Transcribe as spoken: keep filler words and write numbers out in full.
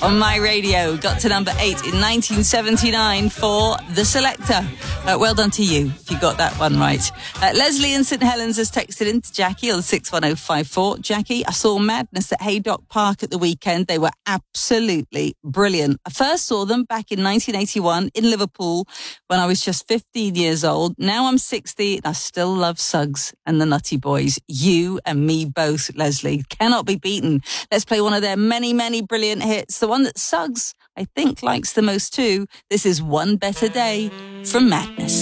on My Radio. Got to number eight in nineteen seventy-nine for The Selector. Uh, well done to you if you got that one right. Uh, Leslie in St Helens has texted in to Jackie on six one oh five four. Jackie, I saw Madness at Haydock Park at the weekend. They were absolutely brilliant. I first saw them back in nineteen eighty-one in Liverpool when I was just fifteen years old. Now I'm sixty and I still love Suggs and the Nutty Boys. You and me both, Leslie. Cannot be beaten. Let's play one of their many, many brilliant hits. The one that Suggs, I think, likes the most too. This is One Better Day from Madness.